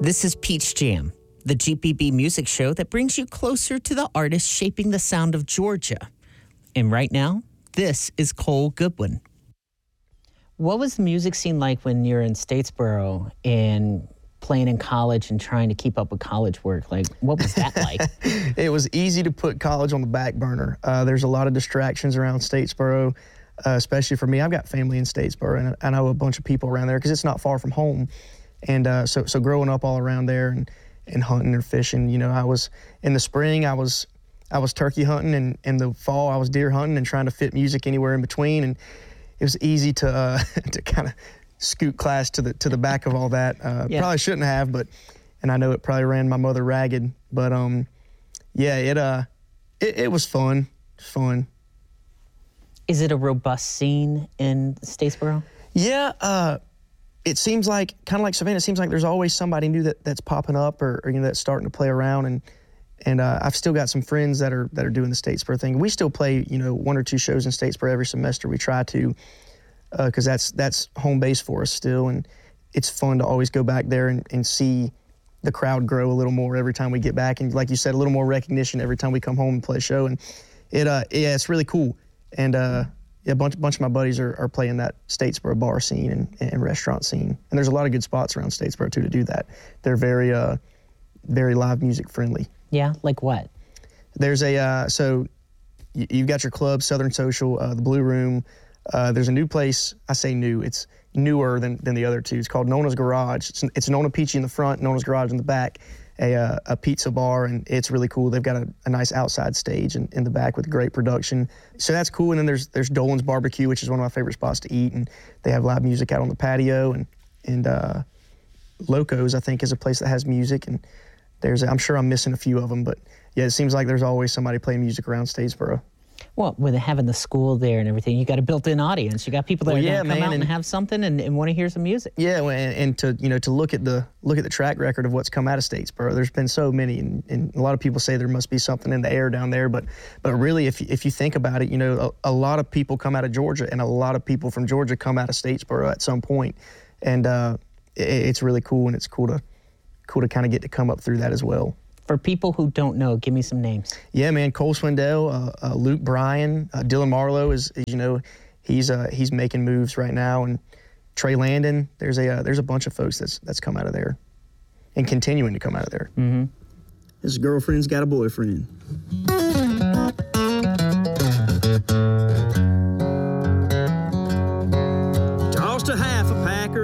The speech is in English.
This is Peach Jam, the GPB music show that brings you closer to the artists shaping the sound of Georgia. And right now, this is Cole Goodwin. What was the music scene like when you're in Statesboro and playing in college and trying to keep up with college work? Like, what was that like? It was easy to put college on the back burner. There's a lot of distractions around Statesboro, especially for me. I've got family in Statesboro, and I know a bunch of people around there because it's not far from home. And so growing up all around there and hunting or fishing, you know, I was in the spring, I was turkey hunting, and in the fall I was deer hunting and trying to fit music anywhere in between. And it was easy to kind of scoot class to the back of all that. Yeah. Probably shouldn't have, and I know it probably ran my mother ragged. But yeah, it was fun. Fun. Is it a robust scene in Statesboro? Yeah. It seems like, kind of like Savannah, it seems like there's always somebody new that's popping up or you know, that's starting to play around. And I've still got some friends that are doing the Statesboro thing. We still play, you know, 1 or 2 shows in Statesboro every semester. We try to, because that's home base for us still. And it's fun to always go back there and see the crowd grow a little more every time we get back. And like you said, a little more recognition every time we come home and play a show. And it's really cool. And yeah, a bunch of my buddies are playing that Statesboro bar scene and restaurant scene. And there's a lot of good spots around Statesboro, too, to do that. They're very, very live music friendly. Yeah, like what? There's so you've got your club, Southern Social, the Blue Room. There's a new place. I say new. It's newer than the other two. It's called Nona's Garage. It's Nona Peachy in the front, Nona's Garage in the back. A pizza bar, and it's really cool. They've got a nice outside stage in the back with great production. So that's cool. And then there's Dolan's Barbecue, which is one of my favorite spots to eat, and they have live music out on the patio. And Locos, I think, is a place that has music. And I'm sure I'm missing a few of them, but yeah, it seems like there's always somebody playing music around Statesboro. Well, with having the school there and everything, you got a built-in audience. You got people that are going to come out and have something and want to hear some music. Yeah, and to look at the track record of what's come out of Statesboro, there's been so many, and a lot of people say there must be something in the air down there, but really, if you think about it, you know, a lot of people come out of Georgia, and a lot of people from Georgia come out of Statesboro at some point, and it's really cool, and it's cool to kind of get to come up through that as well. For people who don't know, give me some names. Yeah, man, Cole Swindell, Luke Bryan, Dylan Marlowe is you know, he's making moves right now, and Trey Landon. There's a bunch of folks that's come out of there, and continuing to come out of there. Mm-hmm. His girlfriend's got a boyfriend.